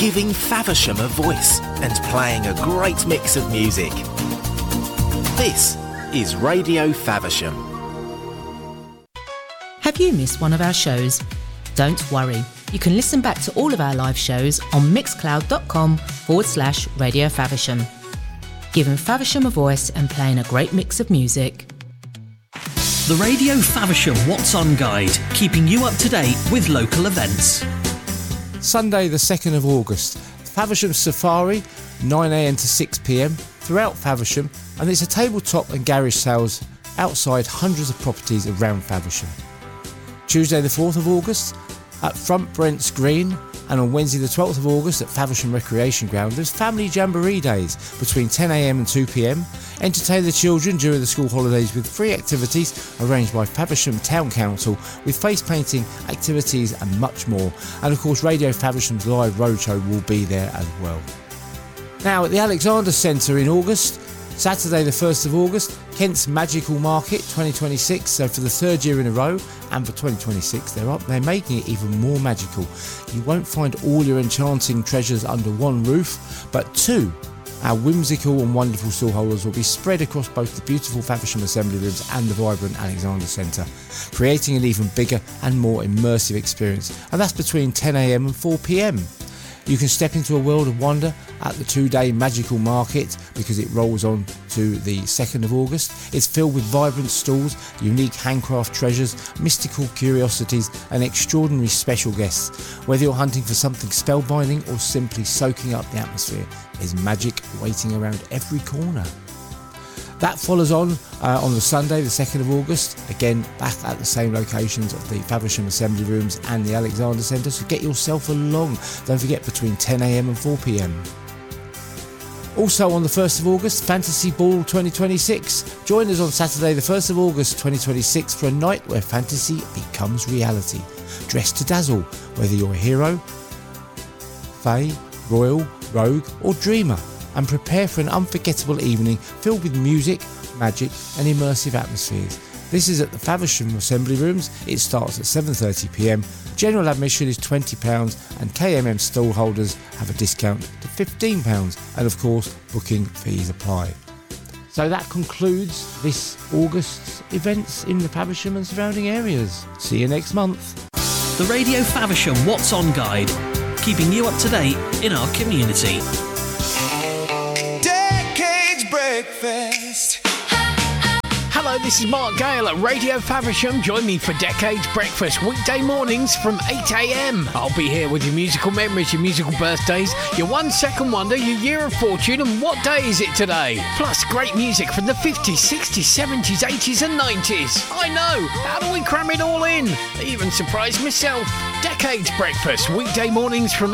giving Faversham a voice and playing a great mix of music. This is Radio Faversham. Have you missed one of our shows? Don't worry, you can listen back to all of our live shows on mixcloud.com/Radio Faversham. Giving Faversham a voice and playing a great mix of music. The Radio Faversham What's On Guide, keeping you up to date with local events. Sunday the 2nd of August, Faversham Safari, 9am to 6pm, throughout Faversham, and it's a tabletop and garage sales outside hundreds of properties around Faversham. Tuesday the 4th of August, at Front Brents Green, and on Wednesday the 12th of August at Faversham Recreation Ground, there's Family Jamboree Days between 10am and 2pm. Entertain the children during the school holidays with free activities arranged by Faversham Town Council with face painting, activities and much more. And of course Radio Faversham's live roadshow will be there as well. Now at the Alexander Centre in August, Saturday the 1st of August, Kent's Magical Market 2026, so for the third year in a row, and for 2026 they're making it even more magical. You won't find all your enchanting treasures under one roof, but two. Our whimsical and wonderful stallholders will be spread across both the beautiful Faversham Assembly Rooms and the vibrant Alexander Centre, creating an even bigger and more immersive experience, and that's between 10am and 4pm. You can step into a world of wonder at the 2-day magical market because it rolls on to the 2nd of August. It's filled with vibrant stalls, unique handcraft treasures, mystical curiosities and extraordinary special guests. Whether you're hunting for something spellbinding or simply soaking up the atmosphere, there's magic waiting around every corner. That follows on the Sunday, the 2nd of August, again back at the same locations of the Faversham Assembly Rooms and the Alexander Centre, so get yourself along. Don't forget, between 10am and 4pm. Also on the 1st of August, Fantasy Ball 2026. Join us on Saturday the 1st of August 2026 for a night where fantasy becomes reality. Dress to dazzle, whether you're a hero, fae, royal, rogue or dreamer, and prepare for an unforgettable evening filled with music, magic and immersive atmospheres. This is at the Faversham Assembly Rooms. It starts at 7:30pm. General admission is £20 and KMM stall holders have a discount to £15, and of course booking fees apply. So that concludes this August's events in the Faversham and surrounding areas. See you next month. The Radio Faversham What's On Guide, keeping you up to date in our community. Breakfast. Hello, this is Mark Gale at Radio Faversham. Join me for Decades Breakfast, weekday mornings from 8am. I'll be here with your musical memories, your musical birthdays, your 1 second wonder, your year of fortune, and what day is it today? Plus great music from the 50s, 60s, 70s, 80s and 90s. I know, how do we cram it all in? I even surprised myself. Decades Breakfast, weekday mornings from